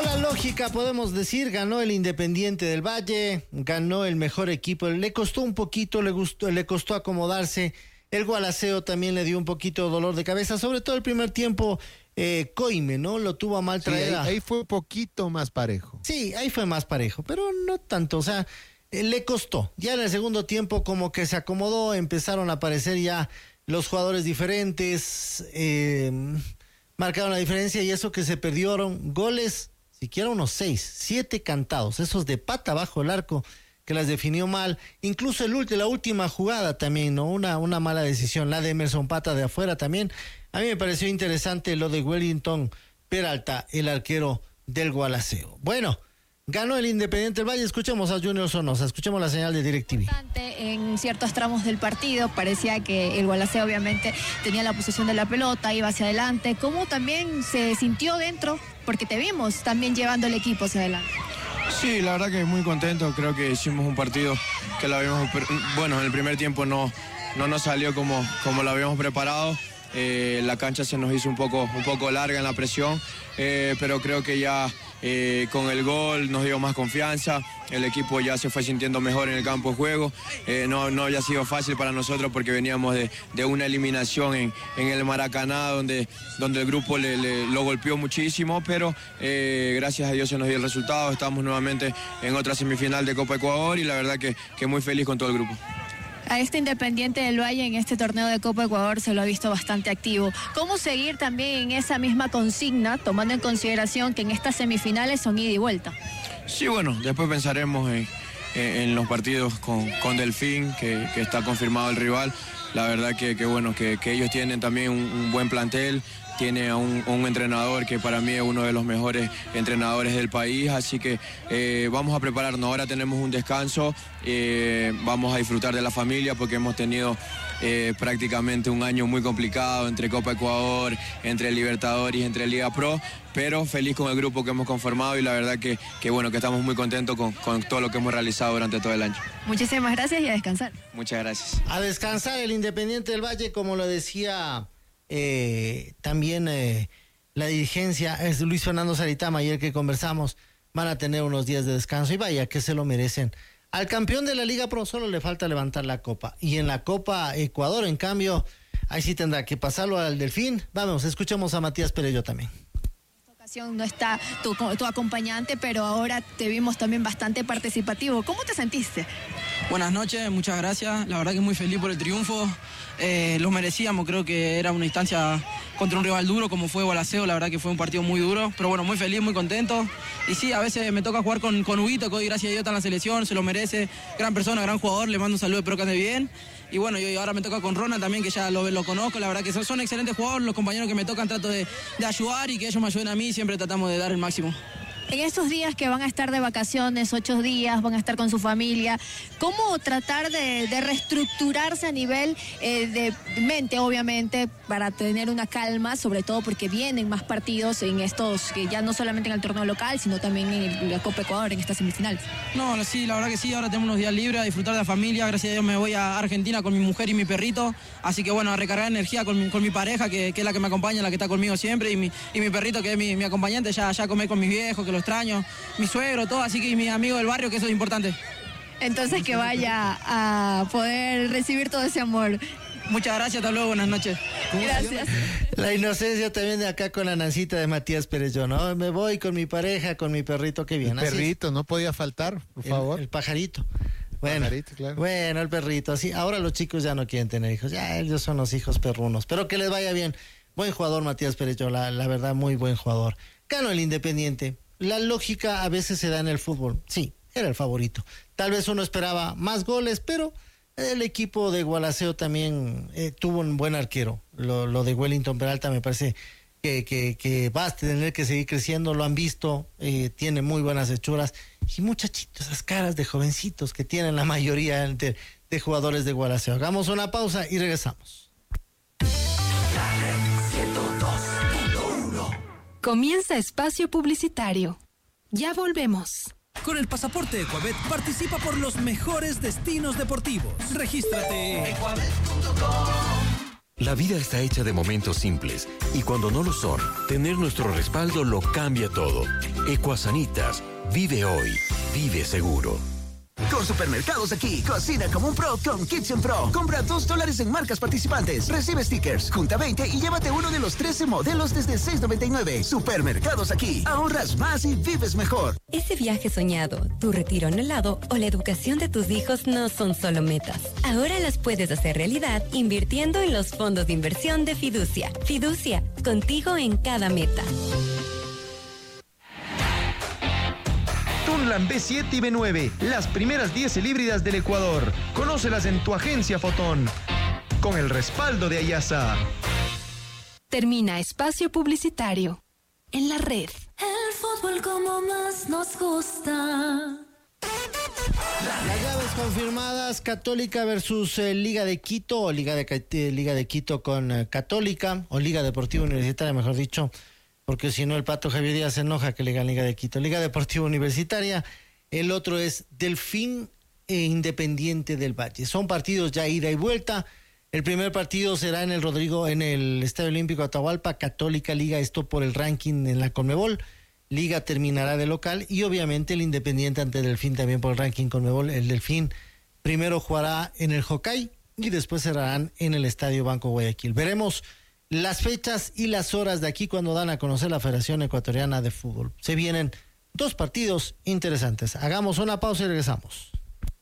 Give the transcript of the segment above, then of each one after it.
la lógica, podemos decir, ganó el Independiente del Valle, ganó el mejor equipo. Le costó un poquito, le costó acomodarse. El Gualaceo también le dio un poquito de dolor de cabeza, sobre todo el primer tiempo. Coime, ¿no? Lo tuvo a mal traer. Sí, ahí fue un poquito más parejo. Sí, ahí fue más parejo, pero no tanto, o sea, le costó. Ya en el segundo tiempo como que se acomodó, empezaron a aparecer ya los jugadores diferentes, marcaron la diferencia y eso que se perdieron goles, siquiera unos 7 cantados, esos de pata bajo el arco que las definió mal, incluso la última jugada también, ¿no? Una mala decisión, la de Emerson Pata de afuera también. A mí me pareció interesante lo de Wellington Peralta, el arquero del Gualaceo. Bueno, ganó el Independiente del Valle. Escuchemos a Junior Sonosa, escuchemos la señal de DirecTV. En ciertos tramos del partido parecía que el Gualaceo obviamente tenía la posesión de la pelota, iba hacia adelante. ¿Cómo también se sintió dentro? Porque te vimos también llevando el equipo hacia adelante. Sí, la verdad que muy contento. Creo que hicimos un partido que lo habíamos, bueno, en el primer tiempo no nos salió como lo habíamos preparado. La cancha se nos hizo un poco larga en la presión, pero creo que ya con el gol nos dio más confianza. El equipo ya se fue sintiendo mejor en el campo de juego. No había sido fácil para nosotros porque veníamos de una eliminación en el Maracaná donde el grupo lo golpeó muchísimo, pero gracias a Dios se nos dio el resultado. Estamos nuevamente en otra semifinal de Copa Ecuador y la verdad que muy feliz con todo el grupo. A este Independiente del Valle en este torneo de Copa Ecuador se lo ha visto bastante activo. ¿Cómo seguir también en esa misma consigna, tomando en consideración que en estas semifinales son ida y vuelta? Sí, bueno, después pensaremos en los partidos con Delfín, que está confirmado el rival. La verdad que bueno, que ellos tienen también un buen plantel. Tiene a un entrenador que para mí es uno de los mejores entrenadores del país, así que vamos a prepararnos. Ahora tenemos un descanso, vamos a disfrutar de la familia porque hemos tenido prácticamente un año muy complicado entre Copa Ecuador, entre Libertadores y entre Liga Pro, pero feliz con el grupo que hemos conformado y la verdad que bueno, que estamos muy contentos con todo lo que hemos realizado durante todo el año. Muchísimas gracias y a descansar. Muchas gracias. A descansar el Independiente del Valle, como lo decía también la dirigencia, es Luis Fernando Saritama, ayer que conversamos, van a tener unos días de descanso y vaya que se lo merecen. Al campeón de la Liga Pro solo le falta levantar la copa y en la Copa Ecuador, en cambio, ahí sí tendrá que pasarlo al Delfín. Vamos, escuchemos a Matías Perello también. No está tu acompañante, pero ahora te vimos también bastante participativo. ¿Cómo te sentiste? Buenas noches, muchas gracias. La verdad que muy feliz por el triunfo. Lo merecíamos, creo que era una instancia contra un rival duro como fue Gualaceo. La verdad que fue un partido muy duro, pero bueno, muy feliz, muy contento. Y sí, a veces me toca jugar con Huguito, que hoy gracias a Dios está en la selección, se lo merece. Gran persona, gran jugador, le mando un saludo, espero que ande bien. Y bueno, yo ahora me toca con Ronald también, que ya lo conozco. La verdad que son excelentes jugadores, los compañeros que me tocan trato de ayudar y que ellos me ayuden a mí, siempre tratamos de dar el máximo. En estos días que van a estar de vacaciones, 8 días, van a estar con su familia, ¿cómo tratar de reestructurarse a nivel de mente, obviamente, para tener una calma, sobre todo porque vienen más partidos en estos, que ya no solamente en el torneo local, sino también en la Copa Ecuador, en estas semifinales? No, sí, la verdad que sí, ahora tenemos unos días libres a disfrutar de la familia, gracias a Dios me voy a Argentina con mi mujer y mi perrito, así que bueno, a recargar energía con mi pareja, que es la que me acompaña, la que está conmigo siempre, y mi perrito, que es mi acompañante, ya comer con mis viejos, que lo extraño, mi suegro, todo, así que mi amigo del barrio, que eso es importante. Entonces que vaya a poder recibir todo ese amor. Muchas gracias, hasta luego, buenas noches. Gracias. La inocencia también de acá con la Nancita de Matías Perello, ¿no? Me voy con mi pareja, con mi perrito, qué bien. El perrito, no podía faltar, por favor. El pajarito. Bueno, pajarito, claro. Bueno, el perrito, así. Ahora los chicos ya no quieren tener hijos, ya ellos son los hijos perrunos. Pero que les vaya bien. Buen jugador Matías Perello, la verdad, muy buen jugador. Ganó el Independiente. La lógica a veces se da en el fútbol. Sí, era el favorito. Tal vez uno esperaba más goles, pero el equipo de Gualaceo también tuvo un buen arquero. Lo de Wellington Peralta me parece que va a tener que seguir creciendo. Lo han visto, tiene muy buenas hechuras. Y muchachitos, esas caras de jovencitos que tienen la mayoría de jugadores de Gualaceo. Hagamos una pausa y regresamos. Comienza espacio publicitario. Ya volvemos. Con el pasaporte Ecuabet participa por los mejores destinos deportivos. Regístrate. La vida está hecha de momentos simples y cuando no lo son, tener nuestro respaldo lo cambia todo. Ecuasanitas, vive hoy, vive seguro. Con Supermercados Aquí, cocina como un pro con Kitchen Pro. Compra $2 en marcas participantes. Recibe stickers, junta 20 y llévate uno de los 13 modelos desde $6.99. Supermercados Aquí, ahorras más y vives mejor. Ese viaje soñado, tu retiro anhelado o la educación de tus hijos no son solo metas. Ahora las puedes hacer realidad invirtiendo en los fondos de inversión de Fiducia. Fiducia, contigo en cada meta. Tunlan B7 y B9, las primeras diésel híbridas del Ecuador. Conócelas en tu agencia Fotón. Con el respaldo de Ayasa. Termina espacio publicitario. En la red. El fútbol como más nos gusta. Las llaves confirmadas: Católica versus Liga de Quito, o Liga de Quito con Católica, o Liga Deportiva Universitaria, mejor dicho, porque si no el Pato Javier Díaz se enoja que le digan Liga de Quito. Liga Deportiva Universitaria, el otro es Delfín e Independiente del Valle. Son partidos ya ida y vuelta. El primer partido será en el Estadio Olímpico Atahualpa, Católica Liga, esto por el ranking en la Conmebol. Liga terminará de local y obviamente el Independiente ante Delfín también por el ranking Conmebol. El Delfín primero jugará en el Jocay y después cerrarán en el Estadio Banco Guayaquil. Veremos las fechas y las horas de aquí cuando dan a conocer la Federación Ecuatoriana de Fútbol. Se vienen dos partidos interesantes. Hagamos una pausa y regresamos.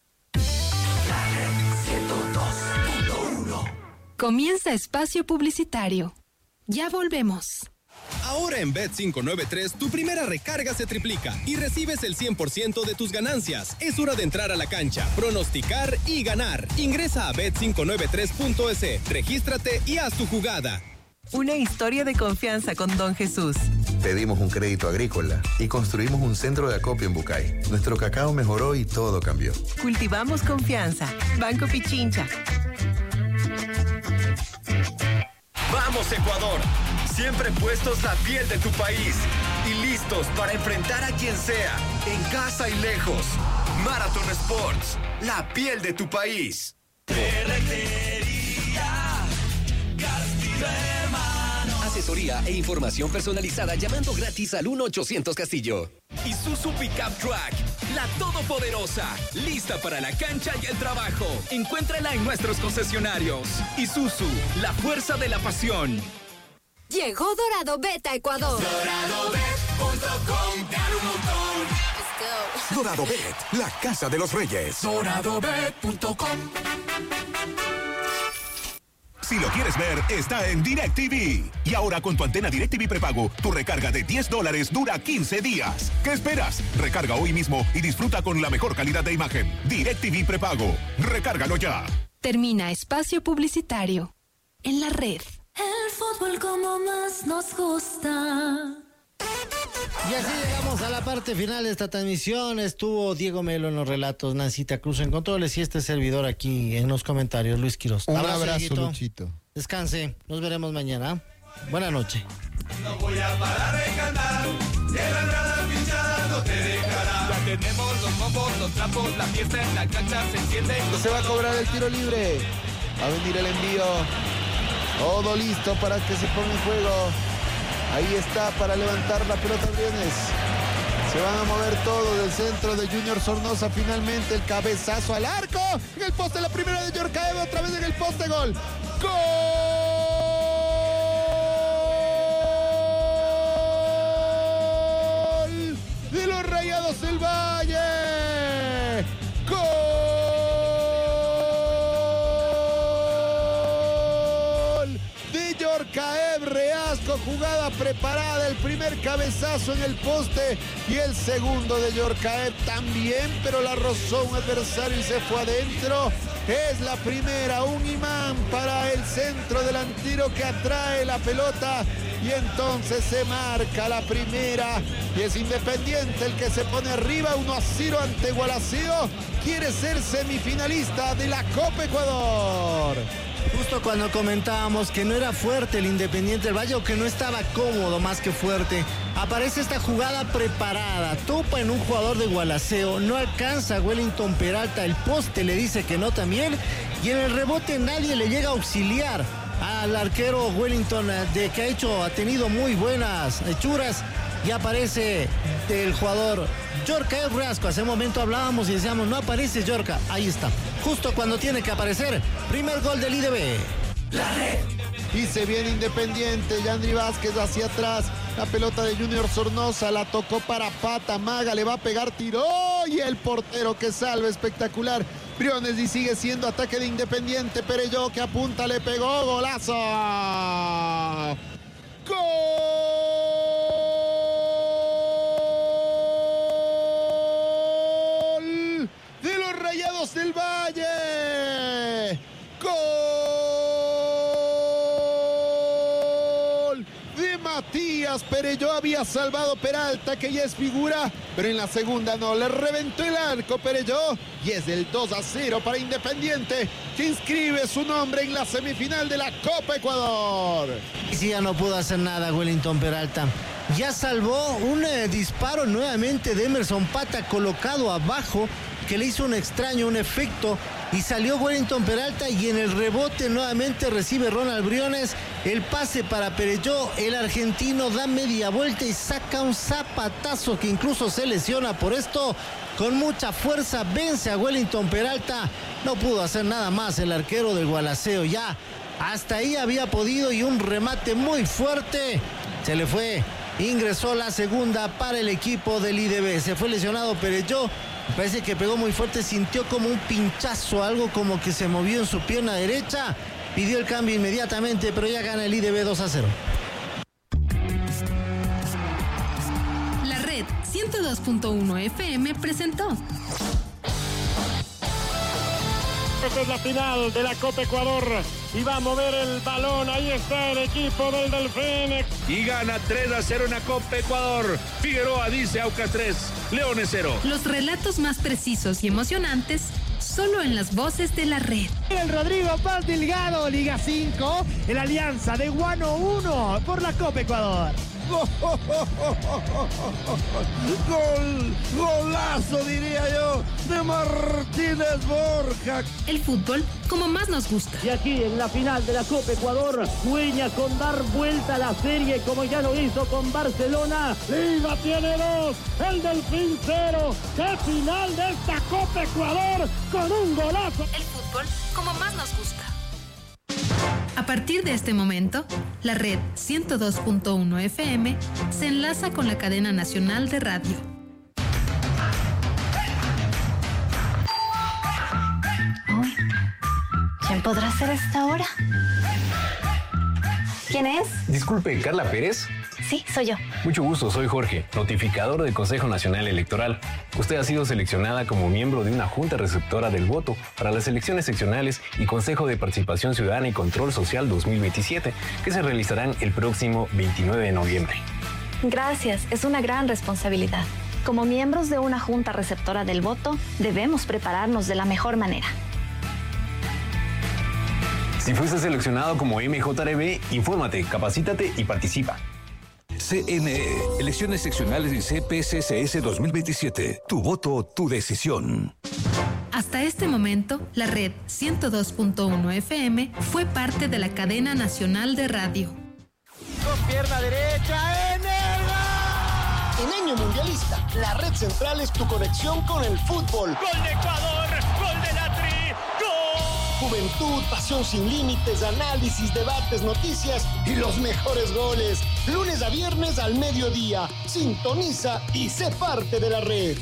Comienza espacio publicitario. Ya volvemos. Ahora en Bet593 tu primera recarga se triplica y recibes el 100% de tus ganancias. Es hora de entrar a la cancha, pronosticar y ganar. Ingresa a bet593.es, regístrate y haz tu jugada. Una historia de confianza con Don Jesús. Pedimos un crédito agrícola y construimos un centro de acopio en Bucay. Nuestro cacao mejoró y todo cambió. Cultivamos confianza. Banco Pichincha. ¡Vamos, Ecuador! Siempre puestos la piel de tu país y listos para enfrentar a quien sea, en casa y lejos. Marathon Sports, la piel de tu país. Asesoría e información personalizada llamando gratis al 1-800 Castillo. Isuzu Pickup Truck, la todopoderosa, lista para la cancha y el trabajo. Encuéntrala en nuestros concesionarios. Isuzu, la fuerza de la pasión. Llegó Dorado Bet a Ecuador. DoradoBet.com, gana un montón. Let's go. Dorado Bet, la casa de los reyes. DoradoBet.com. Si lo quieres ver, está en DirecTV. Y ahora con tu antena DirecTV prepago, tu recarga de $10 dura 15 días. ¿Qué esperas? Recarga hoy mismo y disfruta con la mejor calidad de imagen. DirecTV prepago. Recárgalo ya. Termina espacio publicitario. En la red. El fútbol como más nos gusta. Y así llegamos a la parte final de esta transmisión. Estuvo Diego Melo en los relatos, Nancita Cruz en controles y este servidor aquí en los comentarios, Luis Quiroz. Un abrazo, Luchito. Descanse, nos veremos mañana. Buena noche. No voy a parar de cantar, y el grada pinchada no te dejará. Ya tenemos los bombos, los trapos, la fiesta en la cancha se enciende. Se va a cobrar el tiro libre. Va a venir el envío. Todo listo para que se ponga en juego. Ahí está para levantar la pelota Briones. Se van a mover todo del centro de Junior Sornosa. Finalmente el cabezazo al arco. En el poste la primera de Yorcaev. Otra vez en el poste. Gol. ¡Gol! De los Rayados del Valle. ¡Gol! Yorcaev Reasco, jugada preparada, el primer cabezazo en el poste y el segundo de Yorcaev también, pero la rozó un adversario y se fue adentro. Es la primera, un imán para el centro delantero que atrae la pelota y entonces se marca la primera y es Independiente el que se pone arriba 1-0 ante Gualaceo. Quiere ser semifinalista de la Copa Ecuador. Justo cuando comentábamos que no era fuerte el Independiente del Valle o que no estaba cómodo más que fuerte, aparece esta jugada preparada, topa en un jugador de Gualaceo, no alcanza a Wellington Peralta, el poste le dice que no también y en el rebote nadie le llega a auxiliar. al arquero Wellington, de que ha tenido muy buenas hechuras, y aparece el jugador Yorka Riasco. Hace un momento hablábamos y decíamos, no aparece Yorka. Ahí está, justo cuando tiene que aparecer. Primer gol del IDB. La Red. Y se viene Independiente, Yandri Vázquez hacia atrás, la pelota de Junior Sornosa, la tocó para Pata, Maga le va a pegar, tiró, y el portero que salva, espectacular. Briones, y sigue siendo ataque de Independiente. Perelló que apunta, le pegó, golazo. ¡Gol de los Rayados del Valle! ¡Gol de Matías Perelló! Había salvado Peralta, que ya es figura, pero en la segunda no, le reventó el arco Perelló, y es del 2-0 para Independiente, que inscribe su nombre en la semifinal de la Copa Ecuador. Y si ya no pudo hacer nada Wellington Peralta, ya salvó un disparo nuevamente de Emerson Pata colocado abajo, que le hizo un efecto, y salió Wellington Peralta, y en el rebote nuevamente recibe Ronald Briones, el pase para Perelló, el argentino da media vuelta y saca un zapatazo que incluso se lesiona por esto, con mucha fuerza vence a Wellington Peralta. No pudo hacer nada más el arquero del Gualaceo, ya hasta ahí había podido, y un remate muy fuerte se le fue. Ingresó la segunda para el equipo del IDB. Se fue lesionado Perelló. Parece que pegó muy fuerte, sintió como un pinchazo, algo como que se movió en su pierna derecha. Pidió el cambio inmediatamente, pero ya gana el IDB 2-0. La Red 102.1 FM presentó. Esta es la final de la Copa Ecuador y va a mover el balón. Ahí está el equipo del Delfín. Y gana 3-0 en la Copa Ecuador. Figueroa dice Aucas 3, Leones 0. Los relatos más precisos y emocionantes solo en las voces de la Red. El Rodrigo Paz Delgado, Liga 5, el Alianza de Guano 1 por la Copa Ecuador. Golazo, diría yo, de Martínez Borja. El fútbol como más nos gusta. Y aquí en la final de la Copa Ecuador, sueña con dar vuelta a la serie como ya lo hizo con Barcelona. Liga tiene 2, el Delfín 0. ¡Qué final de esta Copa Ecuador con un golazo! El fútbol como más nos gusta. A partir de este momento, la Red 102.1 FM se enlaza con la cadena nacional de radio. ¿Quién podrá ser a esta hora? ¿Quién es? Disculpe, ¿Carla Pérez? Sí, soy yo. Mucho gusto, soy Jorge, notificador del Consejo Nacional Electoral. Usted ha sido seleccionada como miembro de una junta receptora del voto para las elecciones seccionales y Consejo de Participación Ciudadana y Control Social 2027, que se realizarán el próximo 29 de noviembre. Gracias, es una gran responsabilidad. Como miembros de una junta receptora del voto, debemos prepararnos de la mejor manera. Si fuiste seleccionado como MJRB, infórmate, capacítate y participa. CNE, elecciones seccionales y CPCCS 2027. Tu voto, tu decisión. Hasta este momento, la Red 102.1 FM fue parte de la cadena nacional de radio. Con pierna derecha, Energa. En año mundialista, la Red Central es tu conexión con el fútbol. ¡Gol de Ecuador! ¡Gol de la Tri! Juventud, pasión sin límites, análisis, debates, noticias y los mejores goles. Lunes a viernes al mediodía. Sintoniza y sé parte de la Red.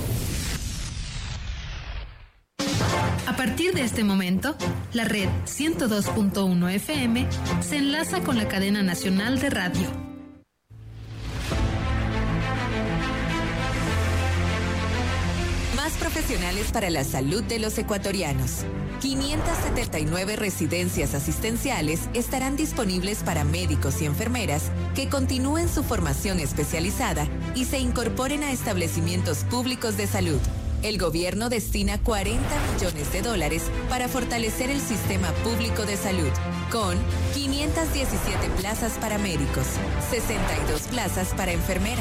A partir de este momento, la Red 102.1 FM se enlaza con la cadena nacional de radio. Más profesionales para la salud de los ecuatorianos. 579 residencias asistenciales estarán disponibles para médicos y enfermeras que continúen su formación especializada y se incorporen a establecimientos públicos de salud. El gobierno destina $40 millones para fortalecer el sistema público de salud, con 517 plazas para médicos, 62 plazas para enfermeras,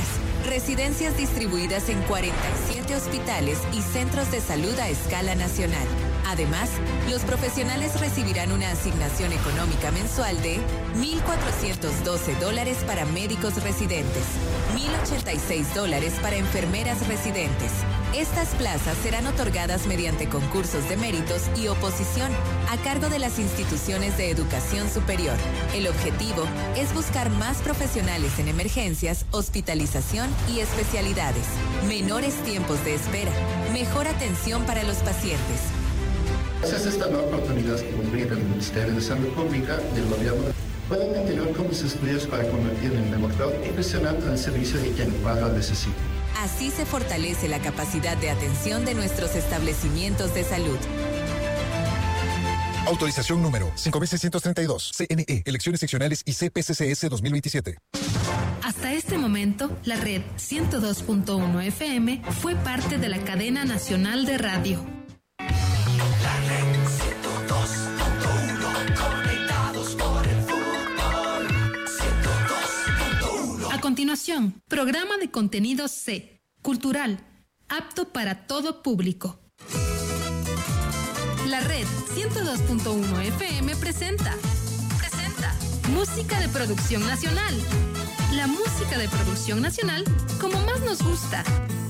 residencias distribuidas en 47 hospitales y centros de salud a escala nacional. Además, los profesionales recibirán una asignación económica mensual de $1,412 para médicos residentes, $1,086 para enfermeras residentes. Estas plazas serán otorgadas mediante concursos de méritos y oposición a cargo de las instituciones de educación superior. El objetivo es buscar más profesionales en emergencias, hospitalización y especialidades, menores tiempos de espera, mejor atención para los pacientes. Gracias a esta nueva oportunidad que nos brinda el Ministerio de Salud Pública y el Gobierno, pueden continuar con los estudios para convertir en democrático y profesional al servicio de quien lo necesite. Así se fortalece la capacidad de atención de nuestros establecimientos de salud. Autorización número 5.632. CNE, Elecciones Seccionales y CPCCS 2027. Hasta este momento, la red 102.1 FM fue parte de la cadena nacional de radio. La red 102.1, conectados por el fútbol. 102.1. A continuación, programa de contenido C, cultural, apto para todo público. La red 102.1 FM presenta música de producción nacional. La música de producción nacional como más nos gusta.